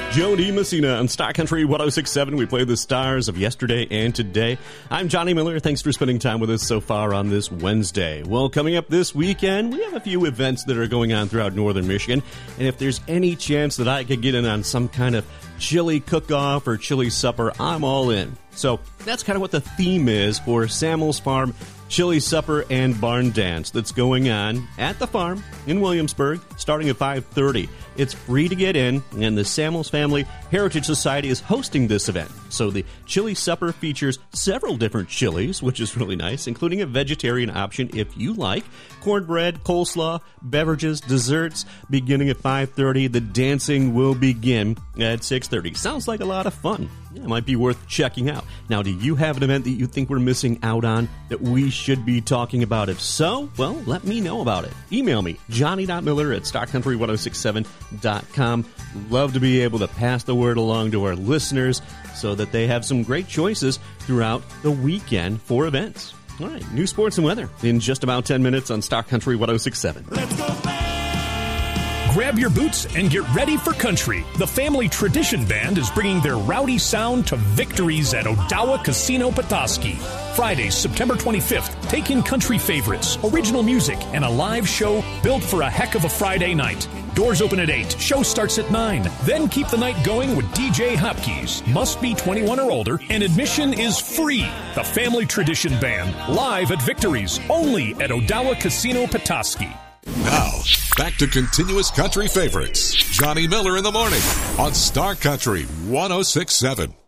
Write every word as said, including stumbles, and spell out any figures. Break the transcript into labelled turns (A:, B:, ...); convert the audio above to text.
A: Jody Messina on Star Country one oh six point seven. We play the stars of yesterday and today. I'm Johnny Miller. Thanks for spending time with us so far on this Wednesday. Well, coming up this weekend, we have a few events that are going on throughout northern Michigan. And if there's any chance that I could get in on some kind of chili cook-off or chili supper, I'm all in. So that's kind of what the theme is for Samuel's Farm Chili Supper and Barn Dance that's going on at the farm in Williamsburg starting at five thirty. It's free to get in, and the Samuels Family Heritage Society is hosting this event. So the Chili Supper features several different chilies, which is really nice, including a vegetarian option if you like, cornbread, coleslaw, beverages, desserts, beginning at five thirty. The dancing will begin at six thirty. Sounds like a lot of fun. Yeah, it might be worth checking out. Now, do you have an event that you think we're missing out on that we should be talking about? If so, well, let me know about it. Email me, johnny dot miller at star country ten sixty-seven dot com. Love to be able to pass the word along to our listeners so that they have some great choices throughout the weekend for events. All right, new sports and weather in just about ten minutes on Star Country ten sixty-seven.
B: Let's go back! Grab your boots and get ready for country. The Family Tradition Band is bringing their rowdy sound to victories at Odawa Casino Petoskey. Friday, September twenty-fifth, take in country favorites, original music, and a live show built for a heck of a Friday night. Doors open at eight. Show starts at nine. Then keep the night going with D J Hopkins. Must be twenty-one or older, and admission is free. The Family Tradition Band, live at Victories, only at Odawa Casino Petoskey.
C: Now, back to continuous country favorites. Johnny Miller in the morning on Star Country ten sixty-seven.